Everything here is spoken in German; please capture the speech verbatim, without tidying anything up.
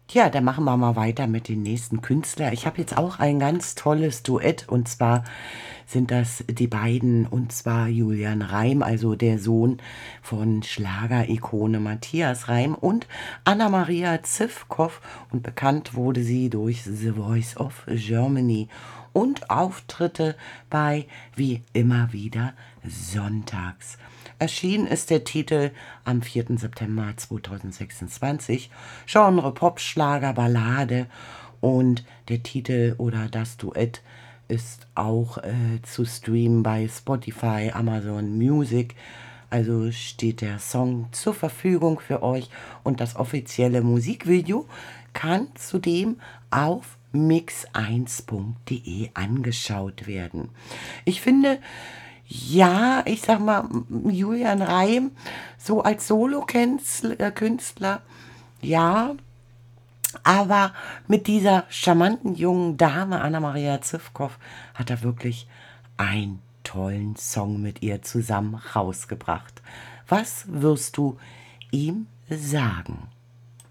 Tja, dann machen wir mal weiter mit den nächsten Künstler. Ich habe jetzt auch ein ganz tolles Duett und zwar sind das die beiden und zwar Julian Reim, also der Sohn von Schlagerikone Matthias Reim und Anna-Maria Zivkow und bekannt wurde sie durch The Voice of Germany und Auftritte bei Wie immer wieder sonntags. Erschienen ist der Titel am vierten September zweitausendsechsundzwanzig. Genre Pop, Schlager, Ballade und der Titel oder das Duett ist auch äh, zu streamen bei Spotify, Amazon Music. Also steht der Song zur Verfügung für euch und das offizielle Musikvideo kann zudem auf mix eins punkt de angeschaut werden. Ich finde, ja, ich sag mal, Julian Reim, so als Solo-Künstler, ja, aber mit dieser charmanten jungen Dame, Anna-Maria Zivkow, hat er wirklich einen tollen Song mit ihr zusammen rausgebracht. Was wirst du ihm sagen?